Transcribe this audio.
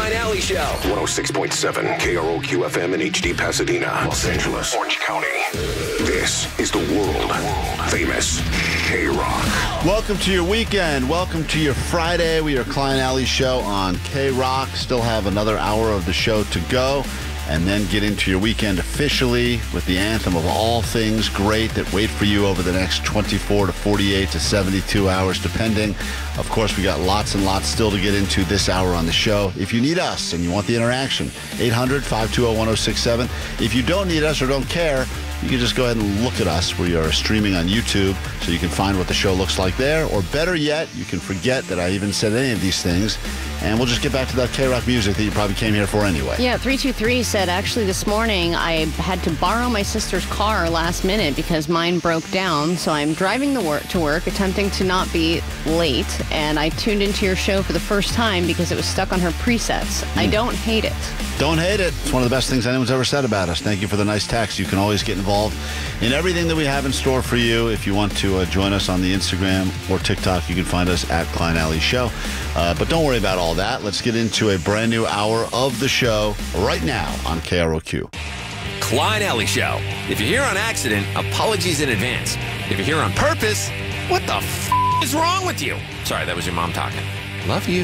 Klein Alley Show. 106.7 KROQ FM in HD Pasadena, Los Angeles, Orange County. This is the world famous K-Rock. Welcome to your weekend. Welcome to your Friday. We are Klein Alley Show on K-Rock. Still have another hour of the show to go. And then get into your weekend officially with the anthem of all things great that wait for you over the next 24 to 48 to 72 hours, depending. Of course, we got lots and lots still to get into this hour on the show. If you need us and you want the interaction, 800-520-1067. If you don't need us or don't care, you can just go ahead and look at us. We are streaming on YouTube, so you can find what the show looks like there. Or better yet, you can forget that I even said any of these things, and we'll just get back to that K-Rock music that you probably came here for anyway. Yeah, 323 said, actually this morning I had to borrow my sister's car last minute because mine broke down, so I'm driving to work, attempting to not be late, and I tuned into your show for the first time because it was stuck on her presets. I don't hate it. Don't hate it. It's one of the best things anyone's ever said about us. Thank you for the nice text. You can always get involved in everything that we have in store for you. If you want to join us on the Instagram or TikTok, you can find us at Klein Alley Show. But don't worry about all that. Let's get into a brand new hour of the show right now on KROQ. Klein Alley Show. If you're here on accident, apologies in advance. If you're here on purpose, what the is wrong with you? Sorry, that was your mom talking. Love you.